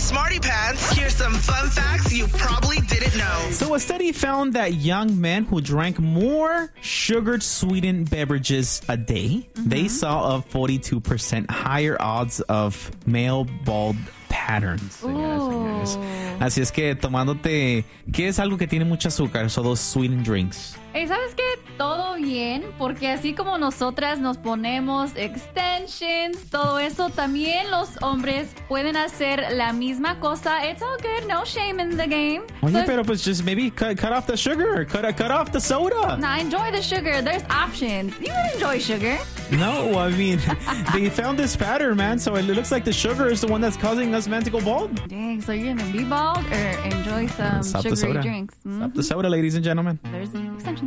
Smarty Pants, here's some fun facts you probably didn't know. So a study found that young men who drank more sugared sweetened beverages a day, they saw a 42% higher odds of male bald patterns. Señoras. Así es que tomándote, ¿qué es algo que tiene mucho azúcar? So those sweetened drinks. Hey, ¿sabes qué? Todo bien, porque así como nosotras nos ponemos extensions, todo eso, también los hombres pueden hacer la misma cosa. It's all good, no shame in the game. Oye, pero pues just maybe cut off the sugar, cut off the soda. Nah, enjoy the sugar. There's options. You would enjoy sugar. No, I mean, they found this pattern, man, so it looks like the sugar is the one that's causing us men to go bald. Dang, so you're gonna be bald or enjoy some Stop the sugary soda. drinks? Stop the soda, ladies and gentlemen. There's extensions.